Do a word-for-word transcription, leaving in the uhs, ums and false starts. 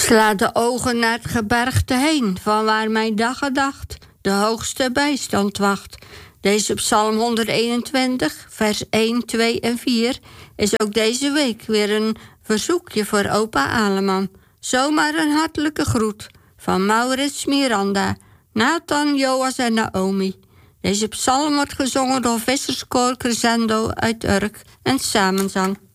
Sla de ogen naar het gebergte heen, van waar mijn daggedacht de hoogste bijstand wacht. Deze psalm honderdeenentwintig, vers één, twee en vier... is ook deze week weer een verzoekje voor opa Aleman. Zomaar een hartelijke groet van Maurits, Miranda, Nathan, Joas en Naomi. Deze psalm wordt gezongen door Visserskoor Crescendo uit Urk en Samenzang.